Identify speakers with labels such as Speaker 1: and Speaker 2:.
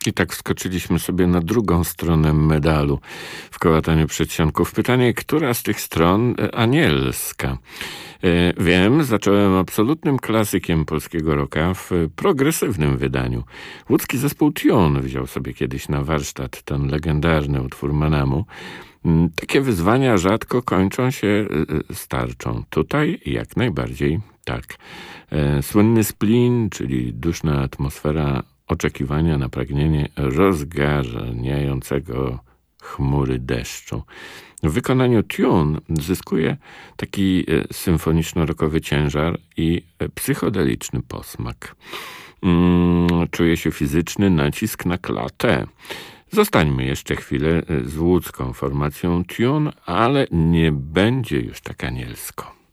Speaker 1: I tak wskoczyliśmy sobie na drugą stronę medalu w kołataniu przedsionków. Pytanie, która z tych stron anielska? Wiem, zacząłem absolutnym klasykiem polskiego rocka w progresywnym wydaniu. Łódzki zespół Tune wziął sobie kiedyś na warsztat ten legendarny utwór Manamu. Takie wyzwania rzadko kończą się starczą. Tutaj jak najbardziej tak. Słynny splin, czyli duszna atmosfera oczekiwania na pragnienie rozgarniającego chmury deszczu. W wykonaniu Tune zyskuje taki symfoniczno-rockowy ciężar i psychodeliczny posmak. Czuje się fizyczny nacisk na klatę. Zostańmy jeszcze chwilę z łódzką formacją Tune, ale nie będzie już tak anielsko.